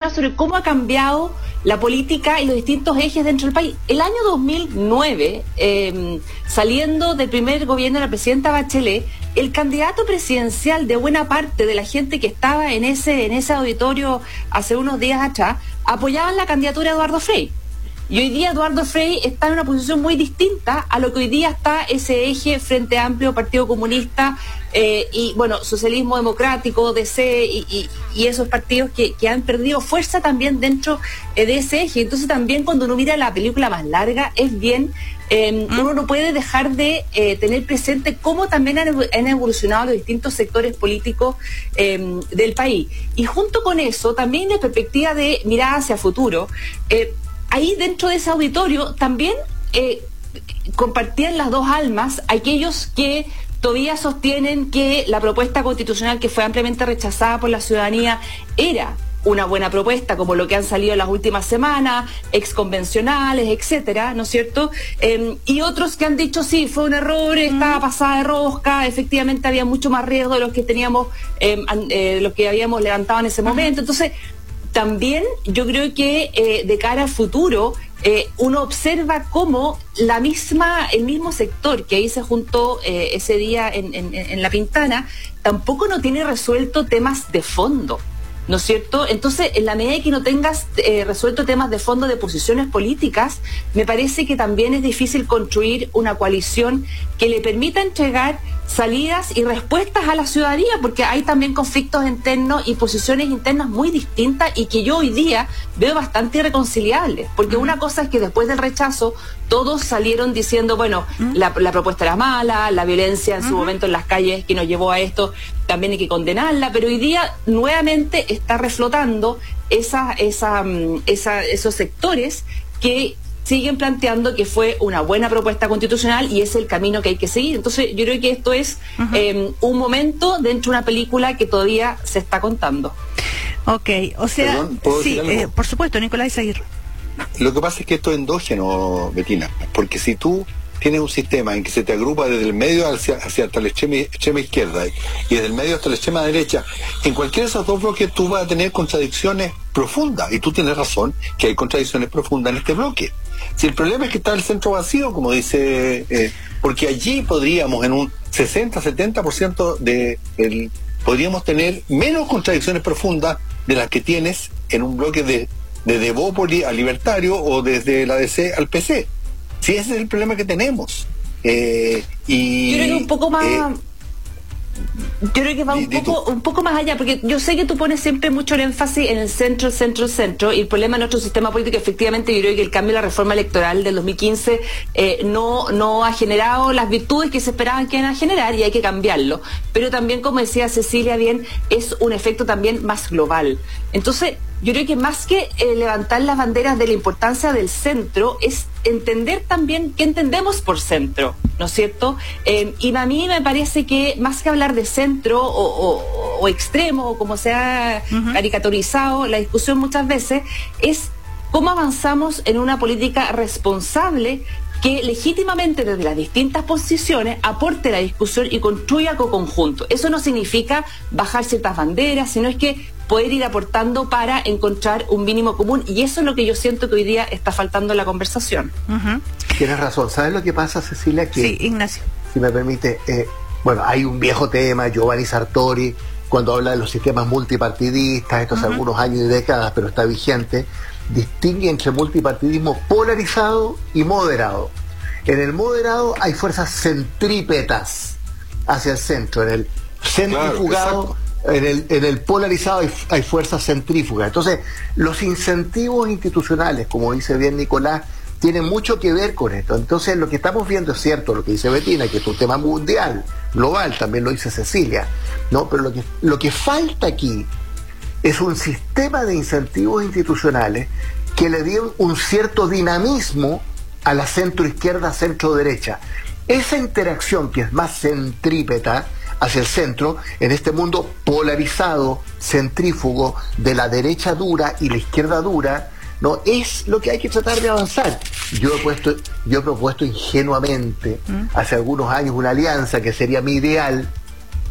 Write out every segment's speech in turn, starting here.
reflexionar sobre cómo ha cambiado la política y los distintos ejes dentro del país. El año 2009, saliendo del primer gobierno de la presidenta Bachelet, el candidato presidencial de buena parte de la gente que estaba en ese auditorio hace unos días atrás, apoyaban la candidatura de Eduardo Frei. Y hoy día Eduardo Frei está en una posición muy distinta a lo que hoy día está ese eje Frente Amplio, Partido Comunista, y bueno, Socialismo Democrático, DC, y esos partidos que han perdido fuerza también dentro de ese eje. Entonces también cuando uno mira la película más larga, es bien, uno no puede dejar de tener presente cómo también han evolucionado los distintos sectores políticos del país. Y junto con eso, también de perspectiva de mirada hacia futuro, ahí dentro de ese auditorio también compartían las dos almas aquellos que todavía sostienen que la propuesta constitucional que fue ampliamente rechazada por la ciudadanía era una buena propuesta, como lo que han salido en las últimas semanas, exconvencionales, etcétera, ¿no es cierto? Y otros que han dicho, sí, fue un error, estaba pasada de rosca, efectivamente había mucho más riesgo de los que teníamos, lo que habíamos levantado en ese momento. Entonces, también yo creo que de cara al futuro uno observa cómo el mismo sector que ahí se juntó ese día en La Pintana tampoco no tiene resuelto temas de fondo, ¿no es cierto? Entonces, en la medida que no tengas resuelto temas de fondo de posiciones políticas, me parece que también es difícil construir una coalición que le permita entregar salidas y respuestas a la ciudadanía, porque hay también conflictos internos y posiciones internas muy distintas y que yo hoy día veo bastante irreconciliables, porque una cosa es que después del rechazo todos salieron diciendo, bueno, la propuesta era mala, la violencia en su momento en las calles que nos llevó a esto también hay que condenarla, pero hoy día nuevamente está reflotando esos sectores que siguen planteando que fue una buena propuesta constitucional y es el camino que hay que seguir. Entonces yo creo que esto es un momento dentro de una película que todavía se está contando. Ok, o sea, perdón, ¿puedo sí, decir algo? por supuesto, Nicolás Izaguirre. Lo que pasa es que esto es endógeno, Betina, porque si tú tienes un sistema en que se te agrupa desde el medio hacia hasta la extrema izquierda y desde el medio hasta la extrema derecha, en cualquiera de esos dos bloques tú vas a tener contradicciones profundas, y tú tienes razón que hay contradicciones profundas en este bloque. Si el problema es que está el centro vacío, como dice, porque allí podríamos en un 60-70% podríamos tener menos contradicciones profundas de las que tienes en un bloque desde Bópoli al libertario o desde la DC al PC. Sí, ese es el problema que tenemos. Yo creo que un poco más... yo creo que va un poco más allá, porque yo sé que tú pones siempre mucho el énfasis en el centro, y el problema de nuestro sistema político, efectivamente, yo creo que el cambio de la reforma electoral del 2015 no ha generado las virtudes que se esperaban que iban a generar y hay que cambiarlo. Pero también, como decía Cecilia bien, es un efecto también más global. Entonces, yo creo que más que levantar las banderas de la importancia del centro, es entender también qué entendemos por centro, ¿no es cierto? Y a mí me parece que más que hablar de centro o extremo, o como se ha caricaturizado la discusión muchas veces, es cómo avanzamos en una política responsable que legítimamente desde las distintas posiciones aporte la discusión y construya conjunto. Eso no significa bajar ciertas banderas, sino es que poder ir aportando para encontrar un mínimo común, y eso es lo que yo siento que hoy día está faltando en la conversación. Tienes razón. ¿Sabes lo que pasa, Cecilia? Que, sí, Ignacio. Si me permite, bueno, hay un viejo tema, Giovanni Sartori, cuando habla de los sistemas multipartidistas, estos algunos años y décadas, pero está vigente, distingue entre multipartidismo polarizado y moderado. En el moderado hay fuerzas centrípetas hacia el centro, en el centrifugado, claro, en el polarizado hay fuerzas centrífugas. Entonces, los incentivos institucionales, como dice bien Nicolás, tienen mucho que ver con esto. Entonces, lo que estamos viendo es cierto, lo que dice Betina, que es un tema mundial, global, también lo dice Cecilia, ¿no? Pero lo que falta aquí es un sistema de incentivos institucionales que le den un cierto dinamismo a la centroizquierda, centro-derecha. Esa interacción que es más centrípeta hacia el centro, en este mundo polarizado, centrífugo, de la derecha dura y la izquierda dura, no es lo que hay que tratar de avanzar. Yo he propuesto ingenuamente hace algunos años una alianza que sería mi ideal,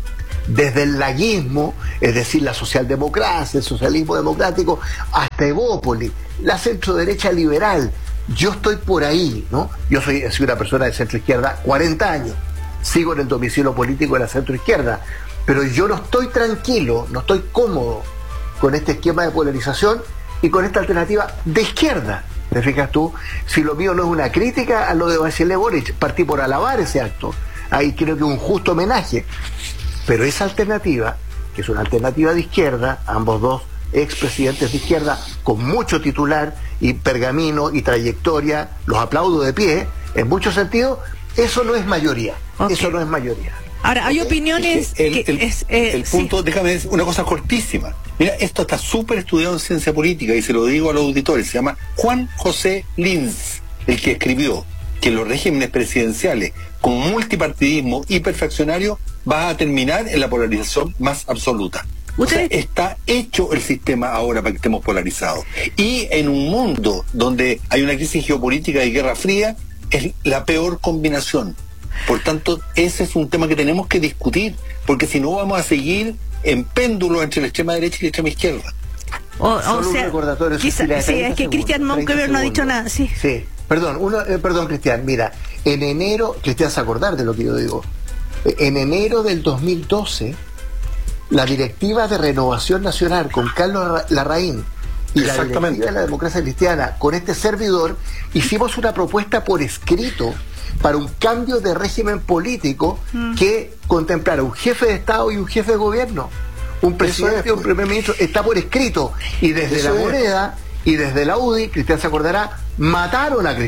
desde el laguismo, es decir, la socialdemocracia, el socialismo democrático, hasta Evópoli, la centroderecha liberal. Yo estoy por ahí, ¿no? Yo soy una persona de centro izquierda, 40 años, sigo en el domicilio político de la centro izquierda, pero yo no estoy tranquilo, no estoy cómodo con este esquema de polarización y con esta alternativa de izquierda. ¿Te fijas tú? Si lo mío no es una crítica a lo de Bachelet Boric, partí por alabar ese acto. Ahí creo que es un justo homenaje. Pero esa alternativa, que es una alternativa de izquierda, ambos dos expresidentes de izquierda, con mucho titular y pergamino y trayectoria, los aplaudo de pie, en muchos sentidos, eso no es mayoría. Okay. Eso no es mayoría. Ahora, hay opiniones... El punto, déjame decir una cosa cortísima. Mira, esto está súper estudiado en ciencia política y se lo digo a los auditores. Se llama Juan José Linz, el que escribió que los regímenes presidenciales con multipartidismo hiperfraccionario va a terminar en la polarización más absoluta. O sea, está hecho el sistema ahora para que estemos polarizados. Y en un mundo donde hay una crisis geopolítica y guerra fría, es la peor combinación. Por tanto, ese es un tema que tenemos que discutir, porque si no vamos a seguir en péndulo entre la extrema derecha y la extrema izquierda. O Solo sea, un recordatorio. sí, es que Cristian Monkeberg no ha dicho nada. Sí. Perdón, Cristian, mira, en enero, Cristian se acordar de lo que yo digo, en enero del 2012, la directiva de Renovación Nacional con Carlos Larraín y la directiva de la Democracia Cristiana con este servidor, hicimos una propuesta por escrito para un cambio de régimen político que contemplara un jefe de Estado y un jefe de gobierno, un presidente y un primer ministro. Está por escrito, y desde la Moneda y desde la UDI, Cristian se acordará, mataron a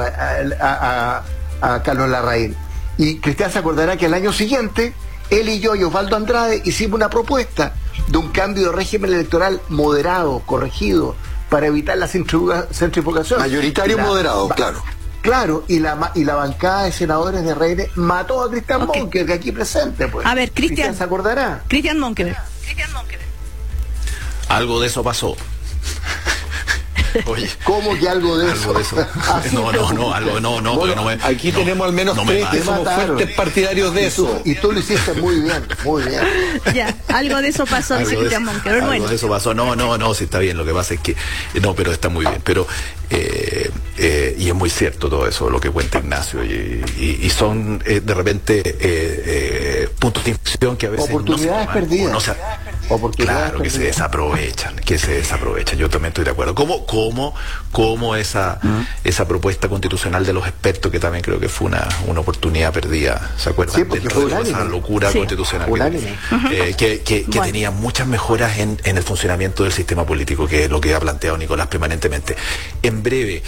a Carlos Larraín, y Cristian se acordará que el año siguiente él y yo y Osvaldo Andrade hicimos una propuesta de un cambio de régimen electoral moderado, corregido, para evitar la centrifugación. Mayoritario moderado, claro. Claro, y la bancada de senadores de RN mató a Cristian Monkeberg, que aquí presente, pues. A ver, Cristian se acordará. Cristian Monkeberg. Algo de eso pasó. Oye, ¿cómo que algo de eso? Aquí tenemos al menos tres que somos fuertes partidarios de eso. Y tú lo hiciste muy bien, muy bien. Ya, algo de eso pasó, dice Cristian Monkeberg. Algo de eso pasó. No, sí está bien. Lo que pasa es que no, pero está muy bien. Pero y es muy cierto todo eso, lo que cuenta Ignacio. Y son de repente puntos de inflexión que a veces oportunidades perdidas. Claro, que se desaprovechan. Yo también estoy de acuerdo. ¿Cómo esa propuesta constitucional de los expertos, que también creo que fue una oportunidad perdida, ¿se acuerdan? Sí, dentro de esa locura constitucional que tenía muchas mejoras en el funcionamiento del sistema político, que es lo que ha planteado Nicolás permanentemente. En breve,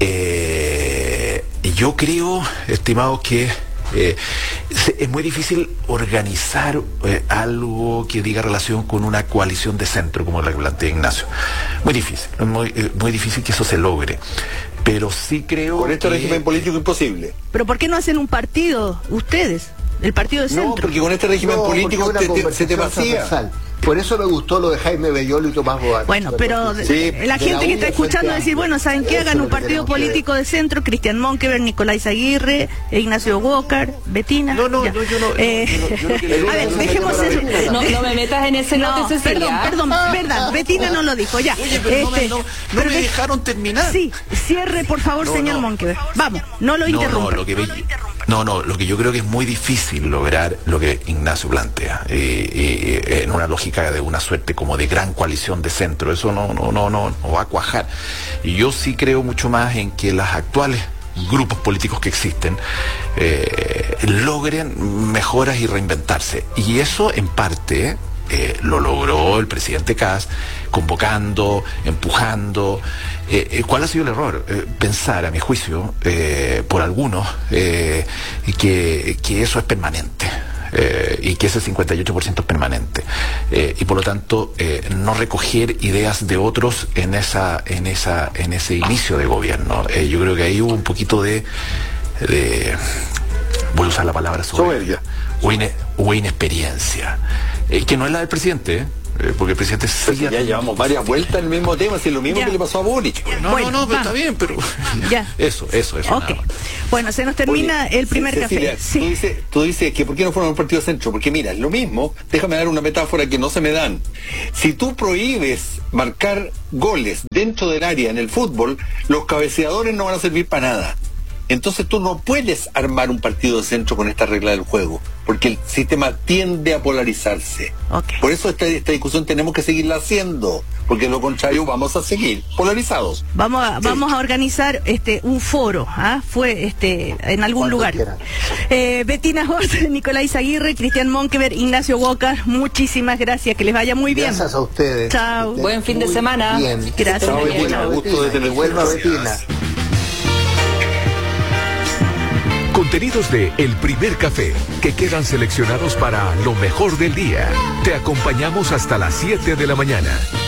yo creo, estimados, que es muy difícil organizar algo que diga relación con una coalición de centro como la que plantea Ignacio. Muy difícil, muy difícil que eso se logre. Pero sí creo con este régimen político imposible. ¿Pero por qué no hacen un partido ustedes? El partido de centro. No, porque con este régimen político se te vacía. Por eso me gustó lo de Jaime Bellolo y Tomás Boal. Bueno, pero la gente que está escuchando decir, bueno, ¿saben qué? Hagan un partido político de centro, Cristian Monkeberg, Nicolás Aguirre, Ignacio Walker, Betina. Yo no. A ver, dejemos eso. No me metas en ese lote, Cecilia. Perdón, verdad, Betina no lo dijo, ya. Oye, pero no me dejaron terminar. Sí, cierre, por favor, señor Monkeberg. Vamos, no lo interrumpa. Lo que yo creo que es muy difícil lograr lo que Ignacio plantea, en una lógica de una suerte como de gran coalición de centro. Eso no va a cuajar. Y yo sí creo mucho más en que los actuales grupos políticos que existen logren mejoras y reinventarse. Y eso en parte lo logró el presidente Kast, convocando, empujando. ¿Cuál ha sido el error? Pensar, a mi juicio, por algunos, que eso es permanente. Y que ese 58% es permanente, y por lo tanto no recoger ideas de otros en ese inicio de gobierno. Yo creo que ahí hubo un poquito de voy a usar la palabra soberbia o inexperiencia, que no es la del presidente, porque el presidente sigue... Ya llevamos varias vueltas en el mismo tema, si es lo mismo que le pasó a Boric. No, pero está bien, pero... Ya. Eso. Ok. Bueno, se nos termina el primer Cecilia, café. Sí. Tú dices que ¿por qué no fueron un partido centro? Porque mira, es lo mismo, déjame dar una metáfora que no se me dan. Si tú prohíbes marcar goles dentro del área en el fútbol, los cabeceadores no van a servir para nada. Entonces tú no puedes armar un partido de centro con esta regla del juego, porque el sistema tiende a polarizarse. Okay. Por eso esta discusión tenemos que seguirla haciendo, porque de lo contrario vamos a seguir polarizados. Vamos a organizar un foro, fue en algún lugar. Bettina Hort, Nicolás Aguirre, Cristian Monkeberg, Ignacio Walker, muchísimas gracias, que les vaya muy bien. Gracias a ustedes. Chao. Buen fin de semana. Bien. Gracias. Chao, Bettina, gusto de tener vuelva, Bettina. Contenidos de El Primer Café, que quedan seleccionados para lo mejor del día. Te acompañamos hasta las 7 de la mañana.